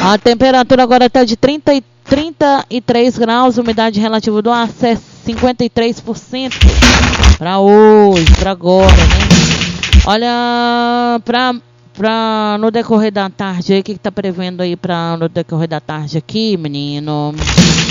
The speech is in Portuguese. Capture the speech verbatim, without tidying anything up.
A temperatura agora está de trinta e, trinta e três graus, umidade relativa do ar é cinquenta e três por cento para hoje, para agora, né? Olha, para pra no decorrer da tarde aí, o que, que tá prevendo aí para no decorrer da tarde aqui, menino?